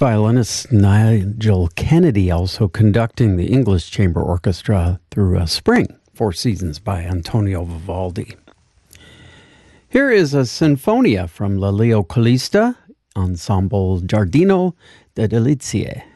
Violinist Nigel Kennedy also conducting the English Chamber Orchestra through Spring, Four Seasons by Antonio Vivaldi. Here is a Sinfonia from La Leo Calista, Ensemble Giardino de Delizie.